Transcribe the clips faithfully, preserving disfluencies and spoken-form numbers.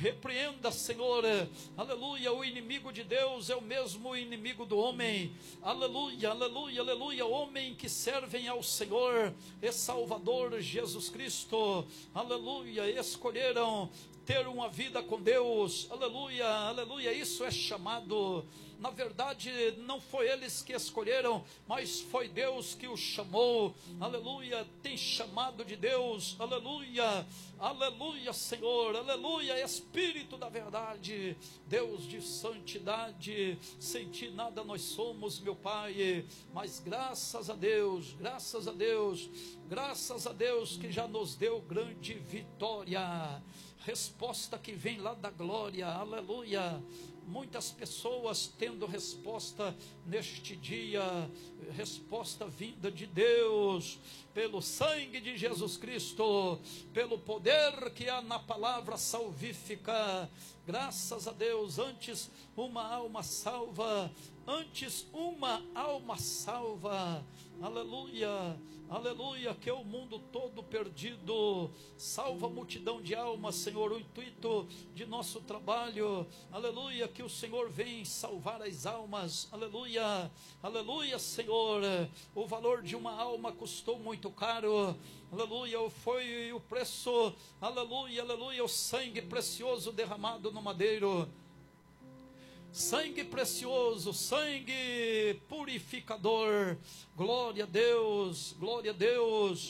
repreenda, Senhor, aleluia, o inimigo de Deus é o mesmo inimigo do homem, aleluia, aleluia, aleluia, homem que servem ao Senhor e Salvador Jesus Cristo, aleluia, escolheram ter uma vida com Deus, aleluia, aleluia, isso é chamado. Na verdade não foi eles que escolheram, mas foi Deus que os chamou, aleluia, tem chamado de Deus, aleluia, aleluia, Senhor, aleluia, Espírito da verdade, Deus de santidade, sem ti nada nós somos, meu Pai, mas graças a Deus, graças a Deus, graças a Deus que já nos deu grande vitória, resposta que vem lá da glória, aleluia. Muitas pessoas tendo resposta neste dia, resposta vinda de Deus, pelo sangue de Jesus Cristo, pelo poder que há na palavra salvífica, graças a Deus. Antes uma alma salva, antes uma alma salva, aleluia, aleluia, que é o mundo todo perdido, salva a multidão de almas, Senhor, o intuito de nosso trabalho, aleluia, que o Senhor vem salvar as almas, aleluia, aleluia, Senhor, o valor de uma alma custou muito caro, aleluia, foi o preço, aleluia, aleluia, o sangue precioso derramado no madeiro, sangue precioso, sangue purificador, glória a Deus, glória a Deus,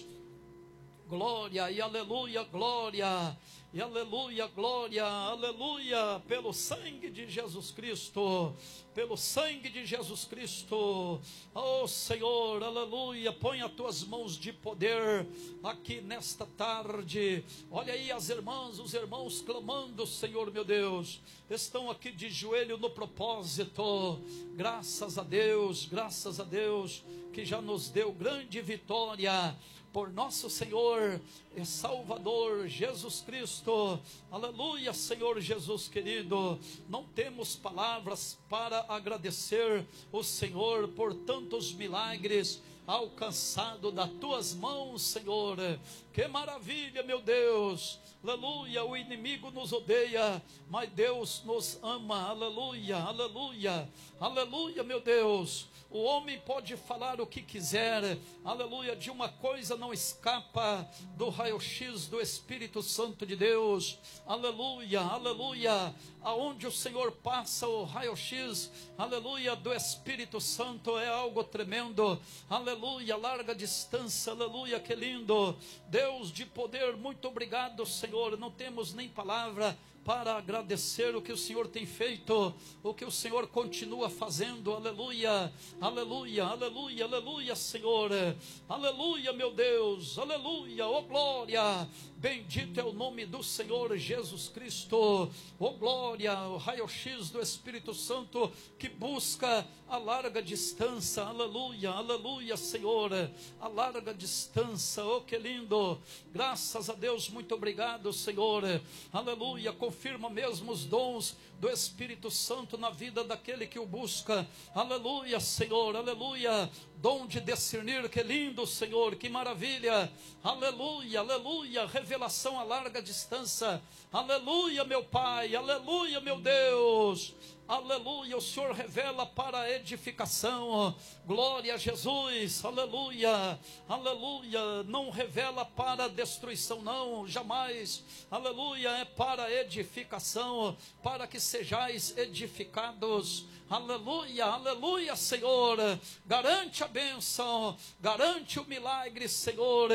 glória e aleluia, glória e aleluia, glória, aleluia, pelo sangue de Jesus Cristo, pelo sangue de Jesus Cristo, oh Senhor, aleluia, põe as tuas mãos de poder aqui nesta tarde, olha aí as irmãs, os irmãos clamando, Senhor meu Deus, estão aqui de joelho no propósito, graças a Deus, graças a Deus, que já nos deu grande vitória, por nosso Senhor e Salvador Jesus Cristo, aleluia, Senhor Jesus querido, não temos palavras para agradecer o Senhor por tantos milagres alcançado das tuas mãos, Senhor, que maravilha, meu Deus, aleluia, o inimigo nos odeia, mas Deus nos ama, aleluia, aleluia, aleluia, meu Deus, o homem pode falar o que quiser, aleluia, de uma coisa não escapa do raio-x do Espírito Santo de Deus, aleluia, aleluia, aonde o Senhor passa o raio-x, aleluia, do Espírito Santo é algo tremendo, aleluia, larga distância, aleluia, que lindo, Deus de poder, muito obrigado, Senhor, não temos nem palavra para agradecer o que o Senhor tem feito, o que o Senhor continua fazendo, aleluia, aleluia, aleluia, aleluia, Senhor, aleluia, meu Deus, aleluia, oh glória, bendito é o nome do Senhor Jesus Cristo, oh glória, o raio-x do Espírito Santo que busca a larga distância, aleluia, aleluia, Senhor, a larga distância, oh que lindo, graças a Deus, muito obrigado, Senhor, aleluia, confirma mesmo os dons do Espírito Santo na vida daquele que o busca, aleluia, Senhor, aleluia, dom de discernir, que lindo, Senhor, que maravilha, aleluia, aleluia, revelação a larga distância, aleluia, meu Pai, aleluia, meu Deus, aleluia, o Senhor revela para a edificação, glória a Jesus, aleluia, aleluia, não revela para a destruição não, jamais, aleluia, é para a edificação, para que sejais edificados, aleluia, aleluia, Senhor, garante a bênção, garante o milagre, Senhor,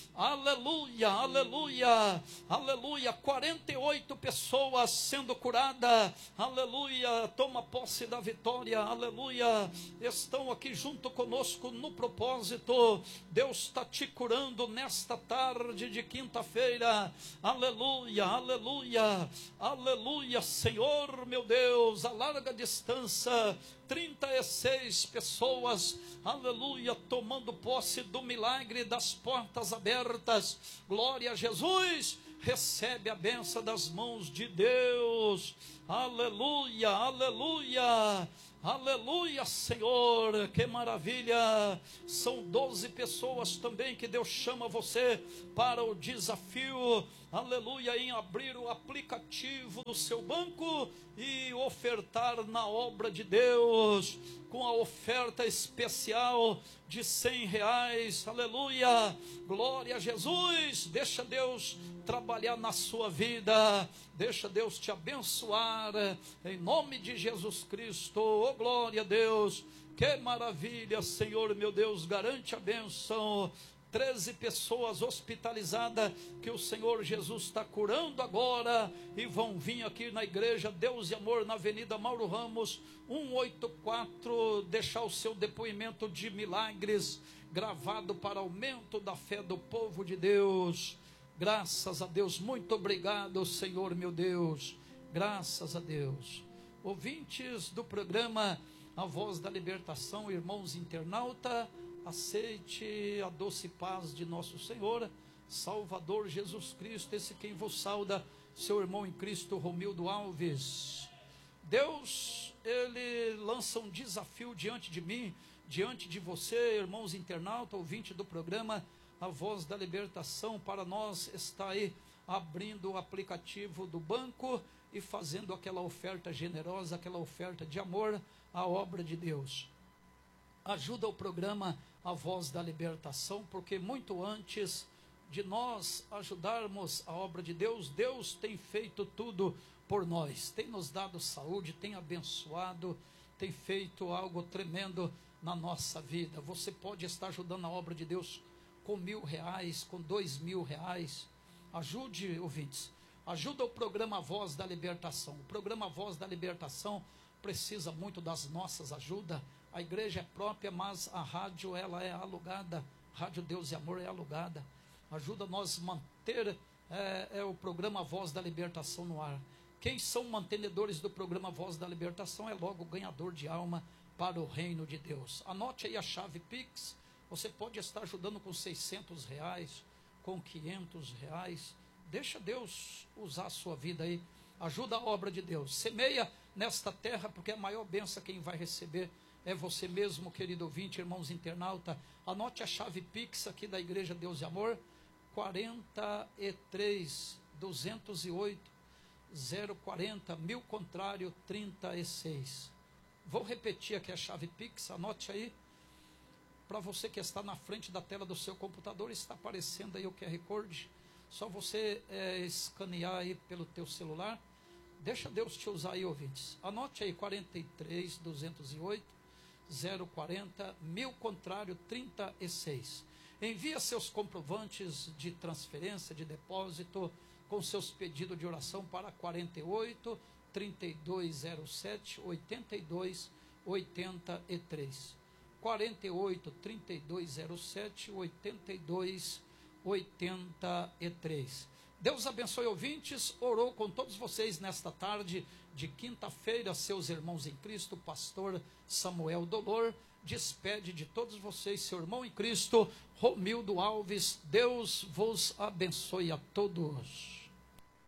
aleluia, aleluia, aleluia, quarenta e oito pessoas sendo curadas, aleluia, toma posse da vitória, aleluia, estão aqui junto conosco no propósito, Deus está te curando nesta tarde de quinta-feira, aleluia, aleluia, aleluia, Senhor meu Deus, a larga distância, trinta e seis pessoas, aleluia, tomando posse do milagre das portas abertas, glória a Jesus, recebe a bênção das mãos de Deus. Aleluia, aleluia, aleluia, Senhor, que maravilha. São doze pessoas também que Deus chama você para o desafio, aleluia, em abrir o aplicativo do seu banco e ofertar na obra de Deus, com a oferta especial de cem reais, aleluia, glória a Jesus. Deixa Deus trabalhar na sua vida, deixa Deus te abençoar, em nome de Jesus Cristo. Oh, glória a Deus, que maravilha, Senhor meu Deus, garante a bênção. Treze pessoas hospitalizadas que o Senhor Jesus está curando agora e vão vir aqui na igreja Deus e Amor, na Avenida Mauro Ramos, cento e oitenta e quatro, deixar o seu depoimento de milagres gravado para aumento da fé do povo de Deus. Graças a Deus, muito obrigado, Senhor meu Deus, graças a Deus. Ouvintes do programa A Voz da Libertação, irmãos internauta, aceite a doce paz de nosso Senhor, Salvador Jesus Cristo, esse quem vos sauda, seu irmão em Cristo, Romildo Alves. Deus, Ele lança um desafio diante de mim, diante de você, irmãos internauta, ouvinte do programa A Voz da Libertação, para nós estar aí abrindo o aplicativo do banco e fazendo aquela oferta generosa, aquela oferta de amor à obra de Deus. Ajuda o programa A Voz da Libertação, porque muito antes de nós ajudarmos a obra de Deus, Deus tem feito tudo por nós, tem nos dado saúde, tem abençoado, tem feito algo tremendo na nossa vida. Você pode estar ajudando a obra de Deus com mil reais, com dois mil reais. Ajude, ouvintes, ajuda o programa A Voz da Libertação. O programa A Voz da Libertação precisa muito das nossas ajudas. A igreja é própria, mas a rádio ela é alugada. Rádio Deus e Amor é alugada. Ajuda nós a manter é, é, o programa A Voz da Libertação no ar. Quem são mantenedores do programa A Voz da Libertação é logo o ganhador de alma para o reino de Deus. Anote aí a chave Pix. Você pode estar ajudando com seiscentos reais, com quinhentos reais. Deixa Deus usar a sua vida aí. Ajuda a obra de Deus. Semeia nesta terra, porque a maior bênção quem vai receber é você mesmo, querido ouvinte, irmãos internauta. Anote a chave Pix aqui da Igreja Deus e Amor, quarenta e três, duzentos e oito, zero quarenta, mil contrário, trinta e seis. Vou repetir aqui a chave Pix, anote aí. Para você que está na frente da tela do seu computador, está aparecendo aí o Q R Code. Só você é, escanear aí pelo teu celular. Deixa Deus te usar aí, ouvintes. Anote aí, quarenta e três, duzentos e oito, zero quarenta, mil contrário, trinta e seis. Envia seus comprovantes de transferência, de depósito, com seus pedidos de oração para quarenta e oito, trinta e dois zero sete, oitenta e dois oitenta e três. quarenta e oito, trinta e dois zero sete, oitenta e dois oitenta e três. Deus abençoe, ouvintes. Orou com todos vocês nesta tarde de quinta-feira, seus irmãos em Cristo, pastor Samuel Dolor. Despede de todos vocês, seu irmão em Cristo, Romildo Alves. Deus vos abençoe a todos.